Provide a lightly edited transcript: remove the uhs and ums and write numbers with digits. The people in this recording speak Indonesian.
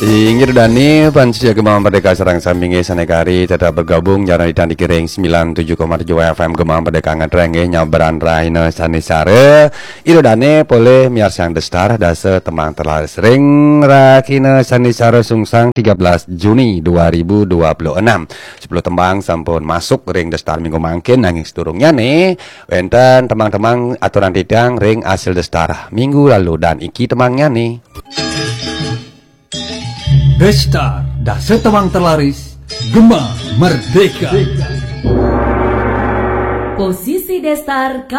Inggir Dani Pansia Gemam Merdeka Serang Sampingi Sanekari tetap bergabung jangan ditandi kiring 97,7 FM Gemam Merdeka ngetrenge nyabaran Raina Sanisare Iru Dani boleh miarsang destar dasa temang telah sering Rakina Sanisare Sungsang 13 Juni 2026 10 tembang sampun masuk ring destar minggu mangkin nanging seturungnya nih wenten temang-temang aturan tidang ring hasil destar minggu lalu dan iki temangnya nih Destar, dasa temang terlaris, Gemam Merdeka. Posisi Destar